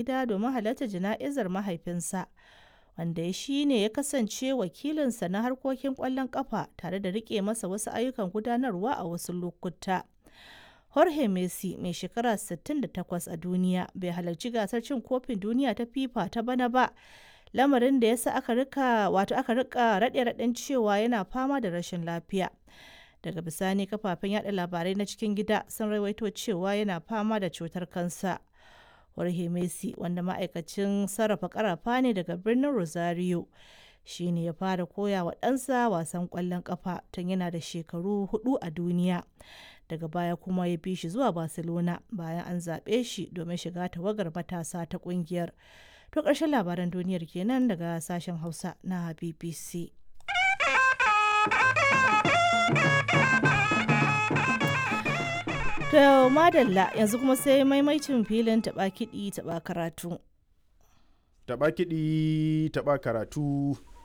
gida domin halartar jana'izar mahaifinsa, wanda shi ne ya kasance wakilinsa na harkokin ƙwallon ƙafa tare da riƙe masa wasu ayyukan gudanarwa a wasu lokuta. Jorge Messi, mai shekara 68 a duniya, bai halarci gasar cin kofin duniya ta FIFA ta bana ba, lamarin da ya sa aka rika raɗe-raɗen cewa yana fama da rashin lafiya. Daga bisani kafafen yada labarai na cikin gida sun rawaito cewa yana fama da cutar kansa. Jorge Messi, wanda ma'aikacin sarrafa karafa ne daga birnin Rosario, shi ne ya fara koya wa ɗansa wasan ƙwallon ƙafa tun yana da shekaru 4 a duniya. Daga baya kuma ya bi shi zuwa Barcelona bayan an zaɓe shi domin shiga tawagar matasa ta ƙungiyar. To ƙarshen labaran duniyar kenan daga sashen Hausa na BBC. To madalla, yanzu kuma sai maimaicin filin taɓa kiɗi taɓa karatu. Taɓa kiɗi taɓa karatu.